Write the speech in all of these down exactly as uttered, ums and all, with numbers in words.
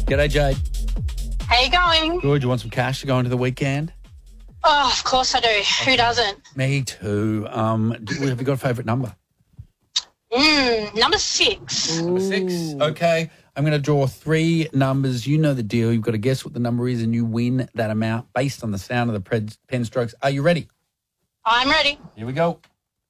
G'day, Jade. How you going? Good. You want some cash to go into the weekend? Oh, of course I do. Who doesn't? Me too. Um, do, have you got a favourite number? Mm, number six. Number six. Okay. I'm going to draw three numbers. You know the deal. You've got to guess what the number is and you win that amount based on the sound of the pen, pen strokes. Are you ready? I'm ready. Here we go.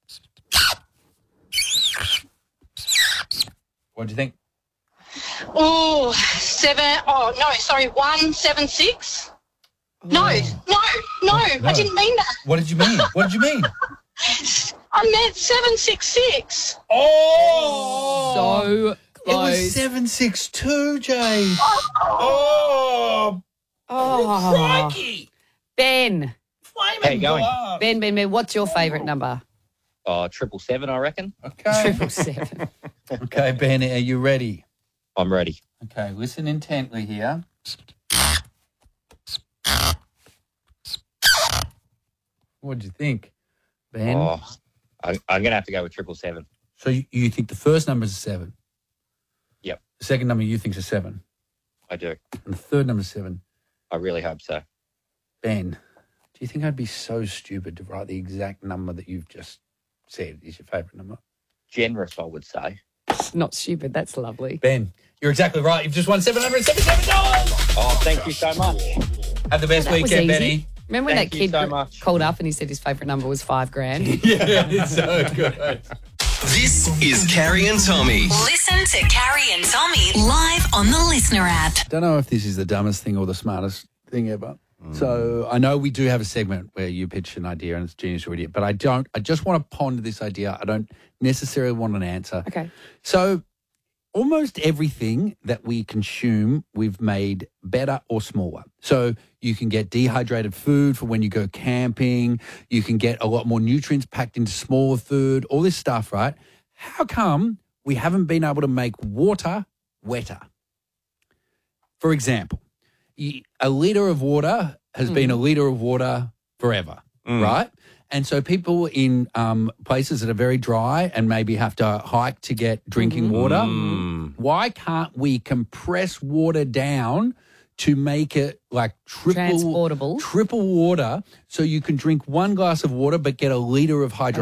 What do you think? Oh, seven. Oh, no, sorry. One, seven, six. No, no, no, no. I didn't mean that. What did you mean? What did you mean? I meant seven, six, six. Oh! So It was close. seven six two, Jade. Oh! Oh. Crikey! Ben. Flaming How you going? blood. Ben, Ben, Ben, what's your favourite number? Oh, triple seven, I reckon. Okay. Triple seven. Okay, Ben, are you ready? I'm ready. Okay, listen intently here. What do you think, Ben? Oh, I, I'm going to have to go with triple seven. So you, you think the first number is a seven? Yep, The second number you think is a seven? I do. And the third number is seven? I really hope so. Ben, do you think I'd be so stupid to write the exact number that you've just said is your favourite number? Generous, I would say. Not stupid. That's lovely. Ben, you're exactly right. You've just won seven hundred seventy-seven dollars. Oh, thank you so much. Have the best That was weekend, easy. Benny. Remember when Thank that you kid so gr- much. called up and he said his favourite number was five grand? Yeah, it's so good. This is Carrie and Tommy. Listen to Carrie and Tommy live on the Listener app. Don't know if this is the dumbest thing or the smartest thing ever. So I know we do have a segment where you pitch an idea and it's genius or idiot, but I don't. I just want to ponder this idea. I don't necessarily want an answer. Okay. So almost everything that we consume, we've made better or smaller. So you can get dehydrated food for when you go camping. You can get a lot more nutrients packed into smaller food, all this stuff, right? How come we haven't been able to make water wetter? For example, y- a litre of water has been a litre of water forever, right? And so people in um, places that are very dry and maybe have to hike to get drinking water, why can't we compress water down to make it like triple Transportable. triple water so you can drink one glass of water but get a litre of hydration?